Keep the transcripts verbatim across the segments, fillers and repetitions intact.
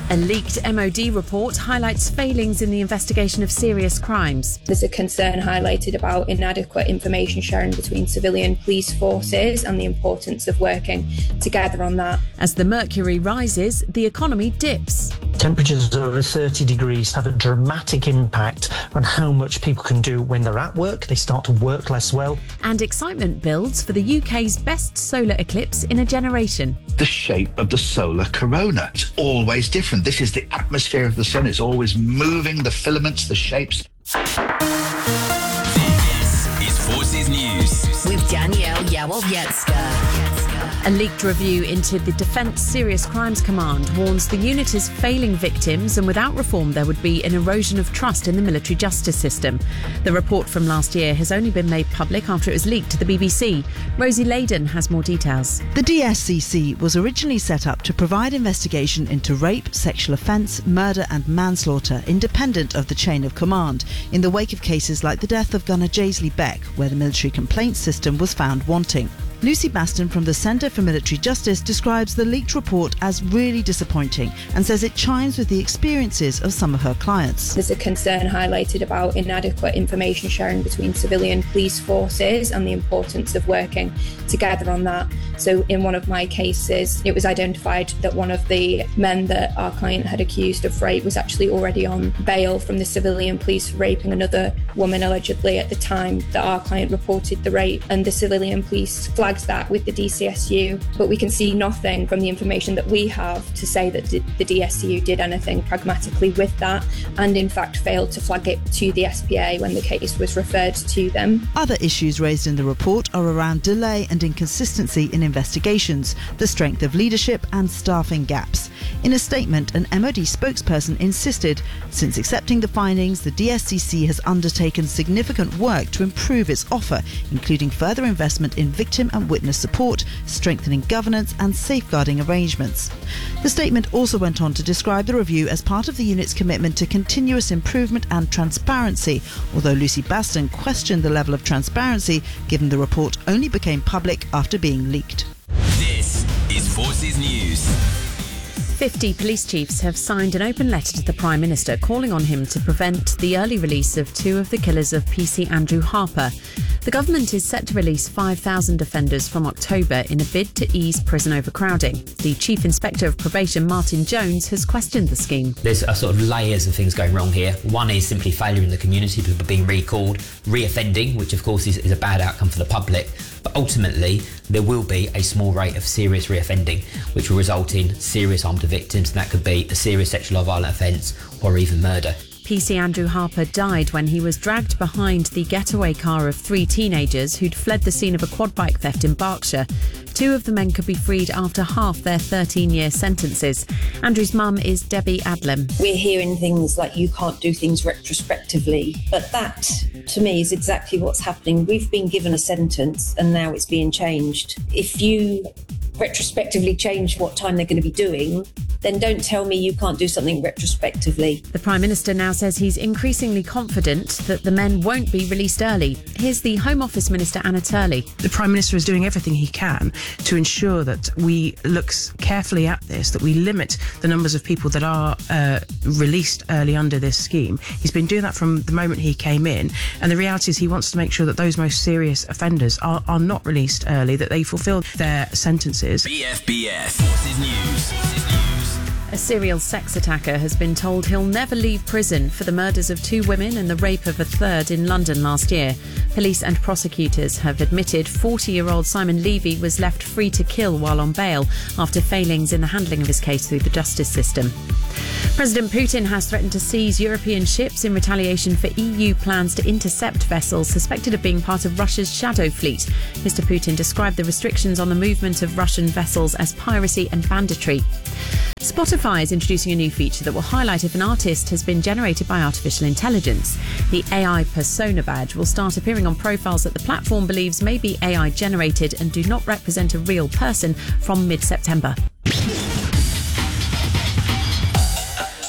A leaked M O D report highlights failings in the investigation of serious crimes. There's a concern highlighted about inadequate information sharing between civilian police forces and the importance of working together on that. As the mercury rises, the economy dips. Temperatures over thirty degrees have a dramatic impact on how much people can do when they're at work. They start to work less well. And excitement builds for the U K's best solar eclipse in a generation. The shape of the solar corona. It's always different. This is the atmosphere of the sun. It's always moving, the filaments, the shapes. This is Forces News with Danielle Yawowiecka. A leaked review into the Defence Serious Crimes Command warns the unit is failing victims, and without reform there would be an erosion of trust in the military justice system. The report from last year has only been made public after it was leaked to the B B C. Rosie Layden has more details. The D S C C was originally set up to provide investigation into rape, sexual offence, murder and manslaughter, independent of the chain of command, in the wake of cases like the death of gunner Jaisley Beck, where the military complaints system was found wanting. Lucy Baston from the Centre for Military Justice describes the leaked report as really disappointing and says it chimes with the experiences of some of her clients. There's a concern highlighted about inadequate information sharing between civilian police forces and the importance of working together on that. So in one of my cases, it was identified that one of the men that our client had accused of rape was actually already on bail from the civilian police for raping another woman allegedly at the time that our client reported the rape, and the civilian police flagged that with the D C S U, but we can see nothing from the information that we have to say that the D S C U did anything pragmatically with that, and in fact failed to flag it to the S P A when the case was referred to them. Other issues raised in the report are around delay and inconsistency in investigations, the strength of leadership and staffing gaps. In a statement, an M O D spokesperson insisted, since accepting the findings, the D S C C has undertaken significant work to improve its offer, including further investment in victim and witness support, strengthening governance and safeguarding arrangements. The statement also went on to describe the review as part of the unit's commitment to continuous improvement and transparency, although Lucy Baston questioned the level of transparency given the report only became public after being leaked. This is Forces News. fifty police chiefs have signed an open letter to the Prime Minister calling on him to prevent the early release of two of the killers of P C Andrew Harper. The government is set to release five thousand offenders from October in a bid to ease prison overcrowding. The Chief Inspector of Probation, Martin Jones, has questioned the scheme. There's a sort of layers of things going wrong here. One is simply failure in the community, people being recalled, re-offending, which of course is, is a bad outcome for the public. But ultimately, there will be a small rate of serious re-offending, which will result in serious harm to victims, and that could be a serious sexual or violent offence or even murder. P C Andrew Harper died when he was dragged behind the getaway car of three teenagers who'd fled the scene of a quad bike theft in Berkshire. Two of the men could be freed after half their thirteen-year sentences. Andrew's mum is Debbie Adlam. We're hearing things like you can't do things retrospectively, but that, to me, is exactly what's happening. We've been given a sentence and now it's being changed. If you retrospectively change what time they're going to be doing, then don't tell me you can't do something retrospectively. The Prime Minister now says he's increasingly confident that the men won't be released early. Here's the Home Office Minister, Anna Turley. The Prime Minister is doing everything he can to ensure that we look carefully at this, that we limit the numbers of people that are uh, released early under this scheme. He's been doing that from the moment he came in, and the reality is he wants to make sure that those most serious offenders are, are not released early, that they fulfil their sentences. B F B S Forces News. Forces News. A serial sex attacker has been told he'll never leave prison for the murders of two women and the rape of a third in London last year. Police and prosecutors have admitted forty-year-old Simon Levy was left free to kill while on bail after failings in the handling of his case through the justice system. President Putin has threatened to seize European ships in retaliation for E U plans to intercept vessels suspected of being part of Russia's shadow fleet. Mister Putin described the restrictions on the movement of Russian vessels as piracy and banditry. Spotify is introducing a new feature that will highlight if an artist has been generated by artificial intelligence. The A I persona badge will start appearing on profiles that the platform believes may be A I generated and do not represent a real person from mid-September.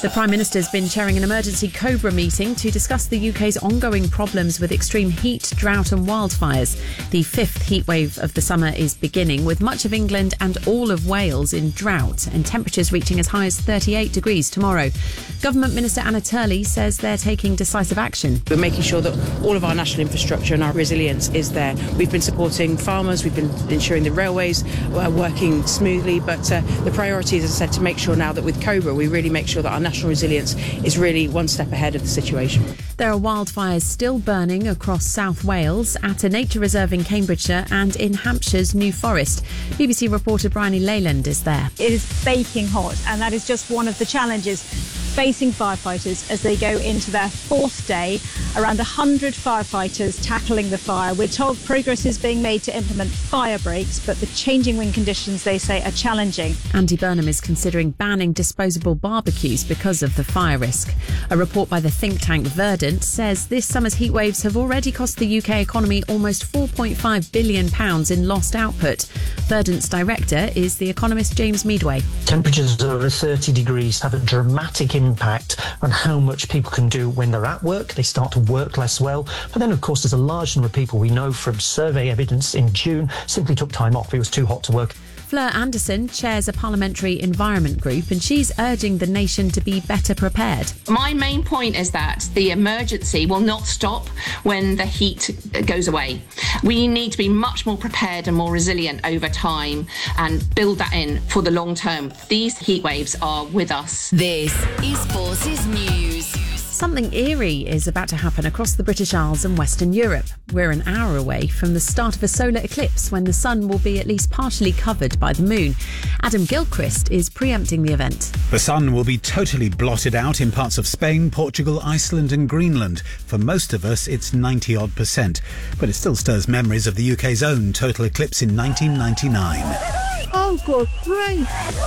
The Prime Minister's been chairing an emergency COBRA meeting to discuss the U K's ongoing problems with extreme heat, drought and wildfires. The fifth heatwave of the summer is beginning, with much of England and all of Wales in drought and temperatures reaching as high as thirty-eight degrees tomorrow. Government Minister Anna Turley says they're taking decisive action. We're making sure that all of our national infrastructure and our resilience is there. We've been supporting farmers, we've been ensuring the railways are working smoothly, but uh, the priority is, as I said, to make sure now that with COBRA we really make sure that our national resilience is really one step ahead of the situation. There are wildfires still burning across South Wales, at a nature reserve in Cambridgeshire and in Hampshire's New Forest. B B C reporter Bryony Leyland is there. It is baking hot, and that is just one of the challenges facing firefighters as they go into their fourth day. Around one hundred firefighters tackling the fire. We're told progress is being made to implement fire breaks, but the changing wind conditions, they say, are challenging. Andy Burnham is considering banning disposable barbecues because of the fire risk. A report by the think tank Verdant says this summer's heatwaves have already cost the U K economy almost four point five billion pounds in lost output. Verdant's director is the economist James Meadway. Temperatures over thirty degrees have a dramatic impact on how much people can do when they're at work. They start to work less well. But then, of course, there's a large number of people we know from survey evidence in June simply took time off. It was too hot to work. Fleur Anderson chairs a parliamentary environment group, and she's urging the nation to be better prepared. My main point is that the emergency will not stop when the heat goes away. We need to be much more prepared and more resilient over time and build that in for the long term. These heat waves are with us. This is Forces News. Something eerie is about to happen across the British Isles and Western Europe. We're an hour away from the start of a solar eclipse when the sun will be at least partially covered by the moon. Adam Gilchrist is preempting the event. The sun will be totally blotted out in parts of Spain, Portugal, Iceland and Greenland. For most of us, it's ninety odd percent. But it still stirs memories of the U K's own total eclipse in nineteen ninety-nine. Oh, good grief.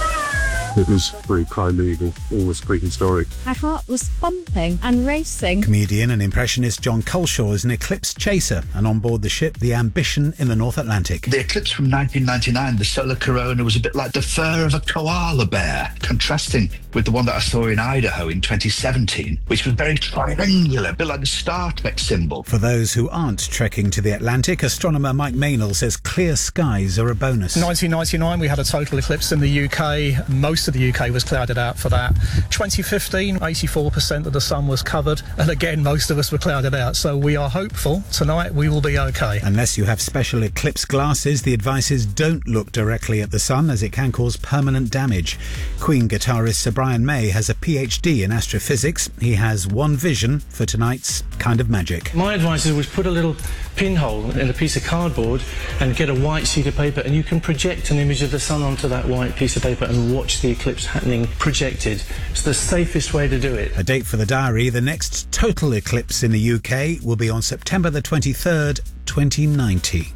It was very primeval, almost prehistoric. My heart was pumping and racing. Comedian and impressionist John Culshaw is an eclipse chaser, and on board the ship, the Ambition in the North Atlantic. The eclipse from nineteen ninety-nine, the solar corona, was a bit like the fur of a koala bear, contrasting with the one that I saw in Idaho in twenty seventeen, which was very triangular, a bit like the Star Trek symbol. For those who aren't trekking to the Atlantic, astronomer Mike Maynell says clear skies are a bonus. nineteen ninety-nine, we had a total eclipse in the U K. Most of the U K was clouded out for that. twenty fifteen, eighty-four percent of the sun was covered, and again most of us were clouded out, so we are hopeful tonight we will be okay. Unless you have special eclipse glasses, the advice is don't look directly at the sun, as it can cause permanent damage. Queen guitarist Sir Brian May has a P H D in astrophysics. He has one vision for tonight's Kind of Magic. My advice is always put a little pinhole in a piece of cardboard and get a white sheet of paper, and you can project an image of the sun onto that white piece of paper and watch the eclipse happening projected. It's the safest way to do it. A date for the diary: the next total eclipse in the U K will be on September the twenty-third, twenty ninety.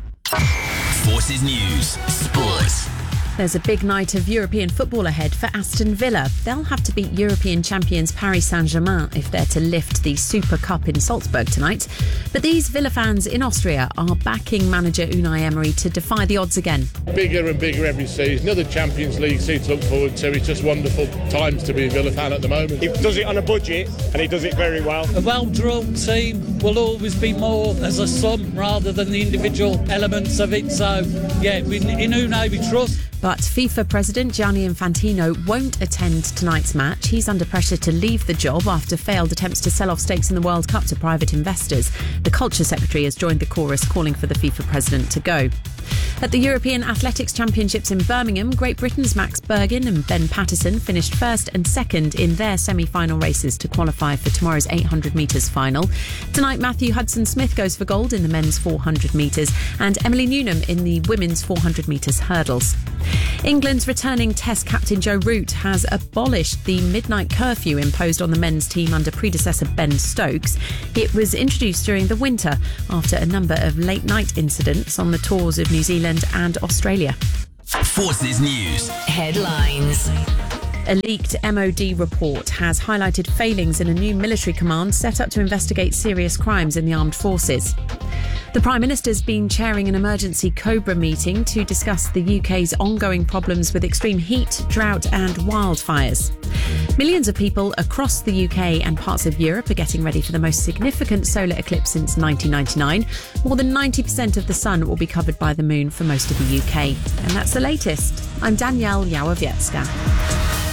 Forces News Sports. There's a big night of European football ahead for Aston Villa. They'll have to beat European champions Paris Saint-Germain if they're to lift the Super Cup in Salzburg tonight. But these Villa fans in Austria are backing manager Unai Emery to defy the odds again. Bigger and bigger every season. Another Champions League seat to look forward to. It's just wonderful times to be a Villa fan at the moment. He does it on a budget, and he does it very well. A well-drilled team will always be more as a sum rather than the individual elements of it. So, yeah, in Unai we trust. But FIFA President Gianni Infantino won't attend tonight's match. He's under pressure to leave the job after failed attempts to sell off stakes in the World Cup to private investors. The Culture Secretary has joined the chorus calling for the FIFA President to go. At the European Athletics Championships in Birmingham, Great Britain's Max Bergin and Ben Patterson finished first and second in their semi-final races to qualify for tomorrow's eight hundred metres final. Tonight, Matthew Hudson-Smith goes for gold in the men's four hundred metres and Emily Newnham in the women's four hundred metres hurdles. England's returning Test captain Joe Root has abolished the midnight curfew imposed on the men's team under predecessor Ben Stokes. It was introduced during the winter after a number of late-night incidents on the tours of New Zealand and Australia. Forces News Headlines. A leaked M O D report has highlighted failings in a new military command set up to investigate serious crimes in the armed forces. The Prime Minister's been chairing an emergency COBRA meeting to discuss the U K's ongoing problems with extreme heat, drought and wildfires. Millions of people across the U K and parts of Europe are getting ready for the most significant solar eclipse since nineteen ninety-nine. More than ninety percent of the sun will be covered by the moon for most of the U K. And that's the latest. I'm Danielle Yawowiecka.